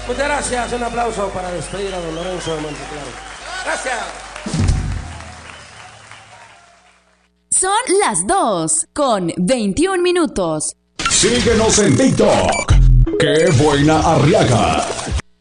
Muchas gracias, un aplauso para despedir a don Lorenzo de Monteclaro. Gracias. Son las 2:21. Síguenos en TikTok. ¡Qué buena Arriaga!